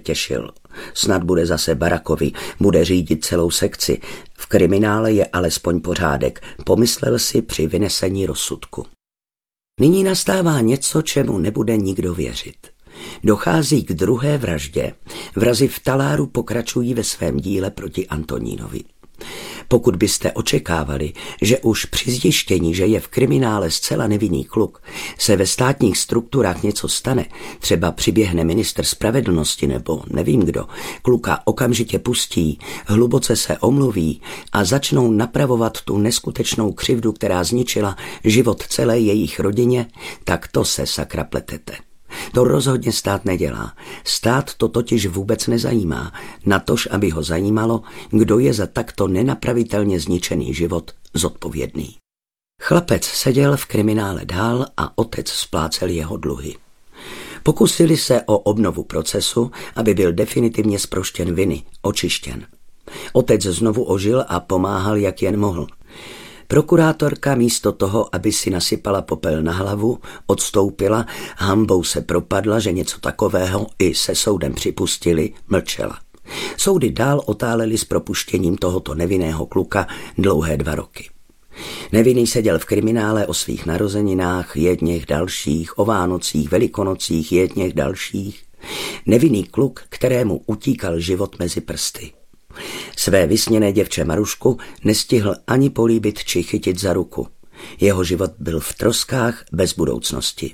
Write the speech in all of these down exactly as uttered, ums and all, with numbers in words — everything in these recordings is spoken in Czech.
těšil. Snad bude zase Barakovi, bude řídit celou sekci. V kriminále je alespoň pořádek, pomyslel si při vynesení rozsudku. Nyní nastává něco, čemu nebude nikdo věřit. Dochází k druhé vraždě. Vrazi v Taláru pokračují ve svém díle proti Antonínovi. Pokud byste očekávali, že už při zjištění, že je v kriminále zcela nevinný kluk, se ve státních strukturách něco stane, třeba přiběhne ministr spravedlnosti nebo nevím kdo, kluka okamžitě pustí, hluboce se omluví a začnou napravovat tu neskutečnou křivdu, která zničila život celé jejich rodině, tak to se sakra pletete. To rozhodně stát nedělá. Stát to totiž vůbec nezajímá, natož aby ho zajímalo, kdo je za takto nenapravitelně zničený život zodpovědný. Chlapec seděl v kriminále dál a otec splácel jeho dluhy. Pokusili se o obnovu procesu, aby byl definitivně zproštěn viny, očištěn. Otec znovu ožil a pomáhal, jak jen mohl. Prokurátorka místo toho, aby si nasypala popel na hlavu, odstoupila, hanbou se propadla, že něco takového i se soudem připustili, mlčela. Soudy dál otálely s propuštěním tohoto nevinného kluka dlouhé dva roky. Nevinný seděl v kriminále o svých narozeninách, jedněch dalších, o Vánocích, Velikonocích, jedněch dalších. Nevinný kluk, kterému utíkal život mezi prsty. Své vysněné děvče Marušku nestihl ani políbit či chytit za ruku. Jeho život byl v troskách bez budoucnosti.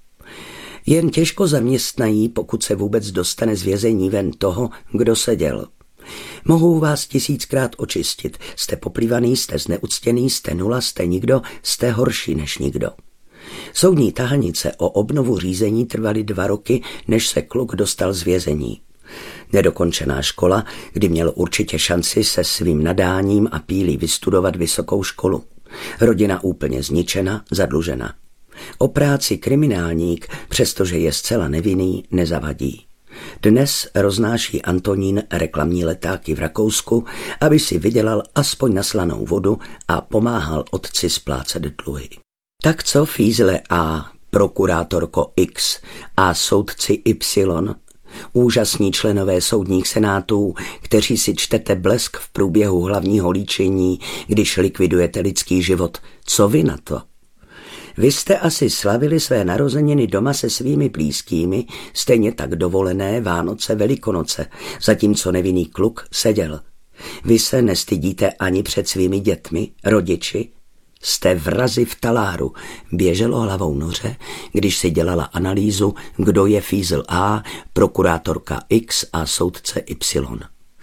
Jen těžko zaměstnají, pokud se vůbec dostane z vězení ven toho, kdo seděl. Mohou vás tisíckrát očistit. Jste poplývaný, jste zneuctěný, jste nula, jste nikdo, jste horší než nikdo. Soudní tahanice o obnovu řízení trvaly dva roky, než se kluk dostal z vězení. Nedokončená škola, kdy měl určitě šanci se svým nadáním a pílí vystudovat vysokou školu. Rodina úplně zničena, zadlužena. O práci kriminálník, přestože je zcela nevinný, nezavadí. Dnes roznáší Antonín reklamní letáky v Rakousku, aby si vydělal aspoň na slanou vodu a pomáhal otci splácet dluhy. Tak co fízle A, prokurátorko X a soudci Y, úžasní členové soudních senátů, kteří si čtete blesk v průběhu hlavního líčení, když likvidujete lidský život. Co vy na to? Vy jste asi slavili své narozeniny doma se svými blízkými, stejně tak dovolené Vánoce, Velikonoce, zatímco nevinný kluk seděl. Vy se nestydíte ani před svými dětmi, rodiči? Jste vrazi v Taláru, běželo hlavou Noře, když si dělala analýzu, kdo je fízl A, prokurátorka X a soudce Y.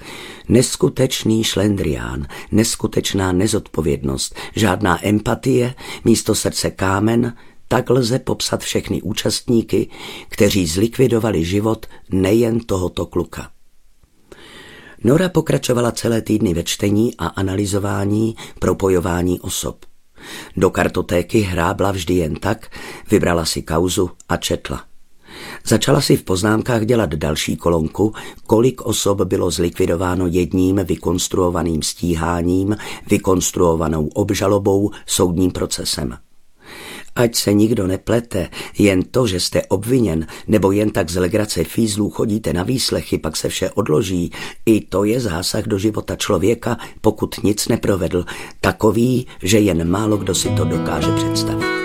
Neskutečný šlendrián, neskutečná nezodpovědnost, žádná empatie, místo srdce kámen, tak lze popsat všechny účastníky, kteří zlikvidovali život nejen tohoto kluka. Nora pokračovala celé týdny ve čtení a analyzování, propojování osob. Do kartotéky hrábla vždy jen tak, vybrala si kauzu a četla. Začala si v poznámkách dělat další kolonku, kolik osob bylo zlikvidováno jedním vykonstruovaným stíháním, vykonstruovanou obžalobou, soudním procesem. Ať se nikdo neplete, jen to, že jste obviněn, nebo jen tak z legrace fízlů chodíte na výslechy, pak se vše odloží, i to je zásah do života člověka, pokud nic neprovedl, takový, že jen málo kdo si to dokáže představit.